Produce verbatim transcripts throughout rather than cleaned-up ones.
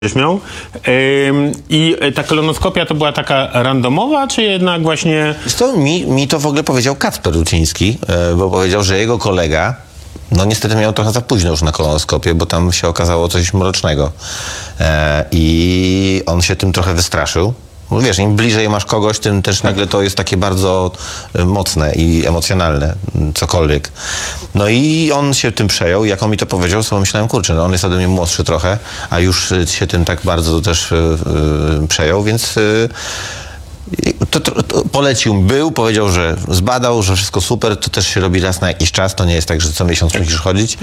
miał. Ym, I ta kolonoskopia to była taka randomowa, czy jednak właśnie... To mi, mi to w ogóle powiedział Kacper Ruciński, yy, bo powiedział, że jego kolega no niestety miał trochę za późno już na kolonoskopię, bo tam się okazało coś mrocznego. Yy, I on się tym trochę wystraszył. No wiesz, im bliżej masz kogoś, tym też nagle to jest takie bardzo mocne i emocjonalne, cokolwiek. No i on się tym przejął. Jak on mi to powiedział, sobie myślałem, kurczę, no on jest ode mnie młodszy trochę, a już się tym tak bardzo też yy, przejął, więc yy, to, to, to polecił. Był, powiedział, że zbadał, że wszystko super, to też się robi raz na jakiś czas, to nie jest tak, że co miesiąc musisz chodzić.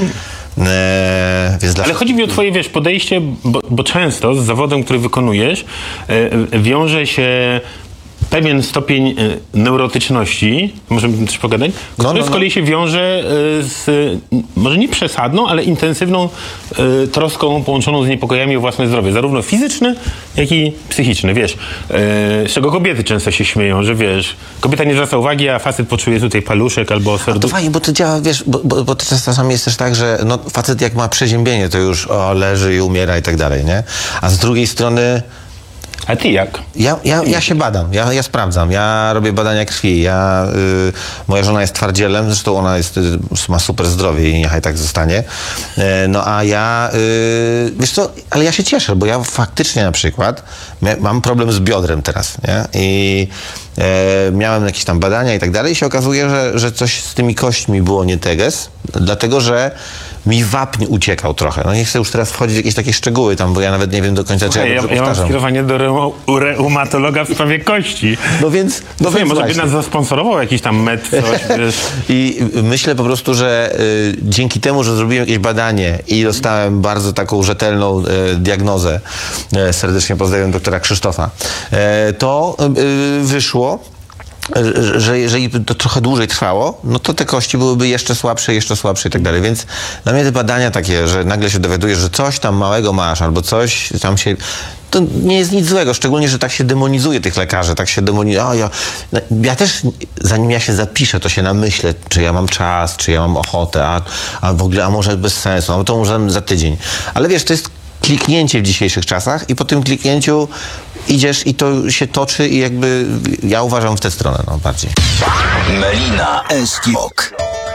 Eee, więc Ale chodzi mi o twoje, wiesz, podejście, bo, bo często z zawodem, który wykonujesz, e, wiąże się pewien stopień neurotyczności, możemy też pogadać, który no, no, no. z kolei się wiąże z, może nie przesadną, ale intensywną y, troską połączoną z niepokojami o własne zdrowie, zarówno fizyczne, jak i psychiczne, wiesz. Y, z czego kobiety często się śmieją, że wiesz, kobieta nie zwraca uwagi, a facet poczuje tutaj paluszek albo serduszko. To fajnie, bo to działa, wiesz, bo, bo, bo to czasami jest też tak, że no, facet jak ma przeziębienie, to już o, leży i umiera i tak dalej, nie? A z drugiej strony... A ty jak? Ja, ja, ja się badam, ja, ja sprawdzam, ja robię badania krwi, ja, y, moja żona jest twardzielem, zresztą ona jest, y, ma super zdrowie i niechaj tak zostanie, y, no a ja, y, wiesz co, ale ja się cieszę, bo ja faktycznie na przykład mam problem z biodrem teraz, nie? I y, miałem jakieś tam badania i tak dalej i się okazuje, że, że coś z tymi kośćmi było nie teges, dlatego że mi wapń uciekał trochę. No nie chcę już teraz wchodzić w jakieś takie szczegóły tam, bo ja nawet nie wiem do końca, czy ja dobrze ja, ja mam skierowanie do reu, reumatologa w sprawie kości. No więc... No wiem, może by nas zasponsorował jakiś tam med, coś, wiesz. I myślę po prostu, że y, dzięki temu, że zrobiłem jakieś badanie i dostałem bardzo taką rzetelną y, diagnozę, y, serdecznie pozdrawiam doktora Krzysztofa, y, to y, wyszło, że jeżeli to trochę dłużej trwało, no to te kości byłyby jeszcze słabsze, jeszcze słabsze i tak dalej. Więc dla mnie te badania takie, że nagle się dowiadujesz, że coś tam małego masz, albo coś tam się... To nie jest nic złego, szczególnie, że tak się demonizuje tych lekarzy, tak się demonizuje. O, ja, ja też, zanim ja się zapiszę, to się namyślę, czy ja mam czas, czy ja mam ochotę, a, a w ogóle, a może bez sensu, a to może za tydzień. Ale wiesz, to jest kliknięcie w dzisiejszych czasach i po tym kliknięciu idziesz i to się toczy i jakby ja uważam w tę stronę no, bardziej. Melina S.